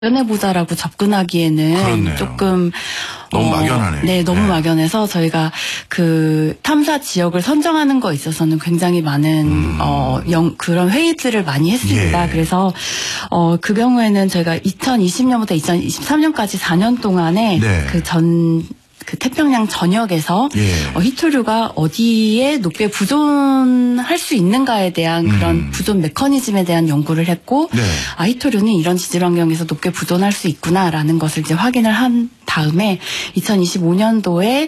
발견해보자라고 접근하기에는 그렇네요. 조금 너무 막연하네요. 네, 너무 막연해서 저희가 그 탐사 지역을 선정하는 거 있어서는 굉장히 많은 그런 회의들을 많이 했습니다. 예. 그래서 그 경우에는 저희가 2020년부터 2023년까지 4년 동안에 네. 그 태평양 전역에서 예. 히토류가 어디에 높게 부존할 수 있는가에 대한 그런 부존 메커니즘에 대한 연구를 했고, 네. 히토류는 이런 지질 환경에서 높게 부존할 수 있구나라는 것을 이제 확인을 한 다음에 2025년도에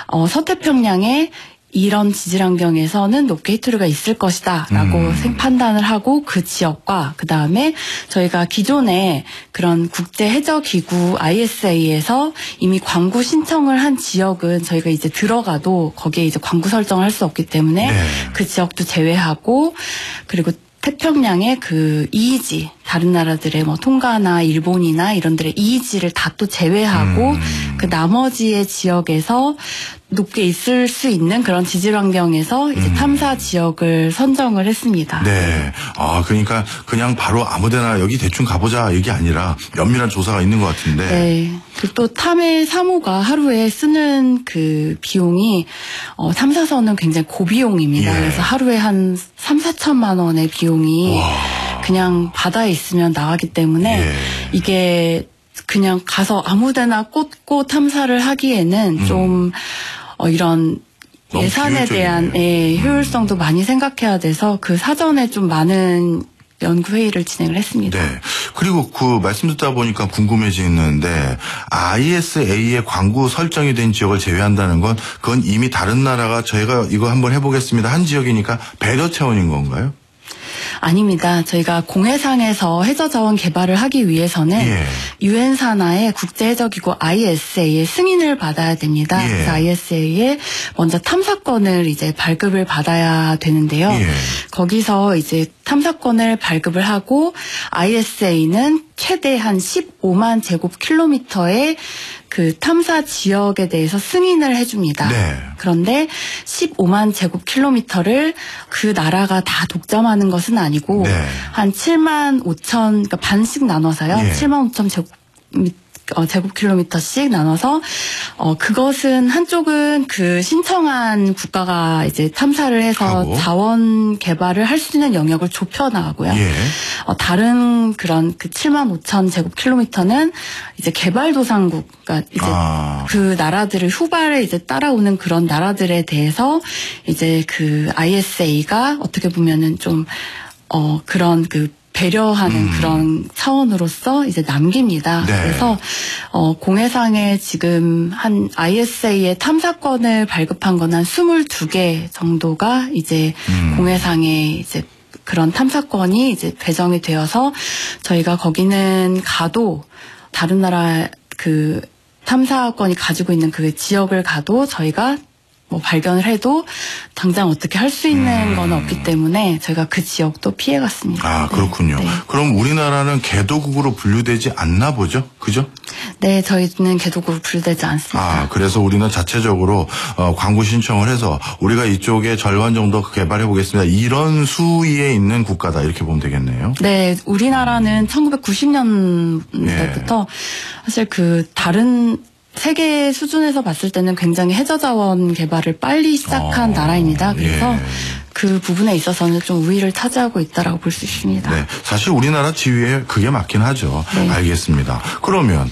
서태평양에 이런 지질 환경에서는 높게 히토류가 있을 것이다라고 판단을 하고 그 지역과 그 다음에 저희가 기존에 그런 국제 해저 기구 ISA에서 이미 광구 신청을 한 지역은 저희가 이제 들어가도 거기에 이제 광구 설정을 할 수 없기 때문에 네. 그 지역도 제외하고, 그리고 태평양의 그 EEZ, 다른 나라들의 뭐 통가나 일본이나 이런 데의 EEZ를 다 또 제외하고 그 나머지의 지역에서 높게 있을 수 있는 그런 지질 환경에서 이제 탐사 지역을 선정을 했습니다. 네. 그러니까 그냥 바로 아무데나 여기 대충 가보자 얘기 아니라 면밀한 조사가 있는 것 같은데. 네. 그리고 또 탐해 사무가 하루에 쓰는 그 비용이 탐사선은 굉장히 고비용입니다. 예. 그래서 하루에 한 3-4천만 원의 비용이 그냥 바다에 있으면 나가기 때문에 예. 이게 그냥 가서 아무데나 꽂고 탐사를 하기에는 좀 이런 너무 예산에 대한 비효율적이네요. 효율성도 많이 생각해야 돼서 그 사전에 좀 많은 연구회의를 진행을 했습니다. 네. 그리고 그 말씀 듣다 보니까 궁금해지는데 ISA의 광구 설정이 된 지역을 제외한다는 건 그건 이미 다른 나라가 저희가 이거 한번 해보겠습니다 한 지역이니까 배려 차원인 건가요? 아닙니다. 저희가 공해상에서 해저자원 개발을 하기 위해서는 예. 유엔 산하의 국제해저기구 ISA의 승인을 받아야 됩니다. 예. 그래서 ISA에 먼저 탐사권을 이제 발급을 받아야 되는데요. 예. 거기서 이제 탐사권을 발급을 하고 ISA는 최대 한 15만 제곱킬로미터의 그 탐사 지역에 대해서 승인을 해줍니다. 네. 그런데 15만 제곱킬로미터를 그 나라가 다 독점하는 것은 아니고 네. 한 7만 5천, 그러니까 반씩 나눠서요. 예. 7만 5천 제곱킬로미터씩 나눠서 그것은 한쪽은 그 신청한 국가가 이제 탐사를 해서 하고. 자원 개발을 할 수 있는 영역을 좁혀 나가고요. 예. 다른 그런 그 7만 5천 제곱킬로미터는 이제 개발도상국, 그러니까 이제 그 나라들을 후발에 이제 따라오는 그런 나라들에 대해서 이제 그 ISA가 어떻게 보면은 좀 그런 그 배려하는 그런 차원으로서 이제 남깁니다. 네. 그래서 공해상에 지금 한 ISA의 탐사권을 발급한 건 한 22개 정도가 이제 공해상에 이제 그런 탐사권이 이제 배정이 되어서 저희가 거기는 가도 다른 나라 그 탐사권이 가지고 있는 그 지역을 가도 저희가 뭐 발견을 해도 당장 어떻게 할 수 있는 건 없기 때문에 저희가 그 지역도 피해갔습니다. 그렇군요. 네. 그럼 우리나라는 개도국으로 분류되지 않나 보죠? 그죠? 네, 저희는 개도국으로 분류되지 않습니다. 그래서 우리는 자체적으로 광구 신청을 해서 우리가 이쪽에 절반 정도 개발해 보겠습니다. 이런 수위에 있는 국가다 이렇게 보면 되겠네요. 네, 우리나라는 1990년대부터 사실 그 다른 세계 수준에서 봤을 때는 굉장히 해저자원 개발을 빨리 시작한 나라입니다. 그래서 그 부분에 있어서는 좀 우위를 차지하고 있다라고 볼 수 있습니다. 네, 사실 우리나라 지위에 그게 맞긴 하죠. 네. 알겠습니다. 그러면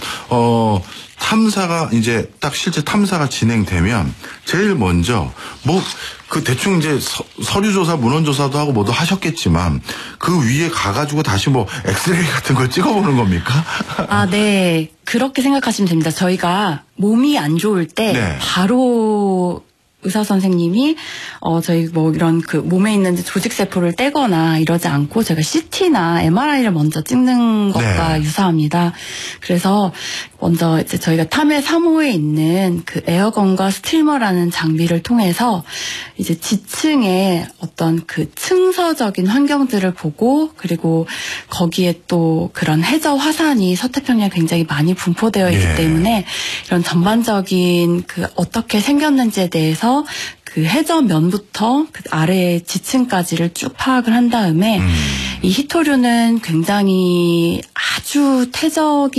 탐사가 이제 딱 실제 탐사가 진행되면 제일 먼저 뭐 그 대충 이제 서류 조사, 문헌 조사도 하고 뭐도 하셨겠지만 그 위에 가가지고 다시 뭐 엑스레이 같은 걸 찍어보는 겁니까? 네. 그렇게 생각하시면 됩니다. 저희가 몸이 안 좋을 때 네. 바로 의사 선생님이 저희 뭐 이런 그 몸에 있는 조직세포를 떼거나 이러지 않고 제가 CT나 MRI를 먼저 찍는 것과 유사합니다. 그래서 먼저 이제 저희가 탐해 3호에 있는 그 에어건과 스트리머라는 장비를 통해서 이제 지층의 어떤 그 층서적인 환경들을 보고, 그리고 거기에 또 그런 해저 화산이 서태평양에 굉장히 많이 분포되어 있기 때문에 이런 전반적인 그 어떻게 생겼는지에 대해서 그 해저면부터 그 아래 지층까지를 쭉 파악을 한 다음에 이 히토류는 굉장히 아주 태적이